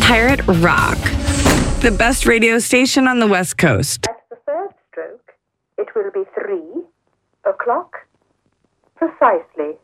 Pirate Rock, the best radio station on the West Coast. At the third stroke, it will be 3 o'clock precisely.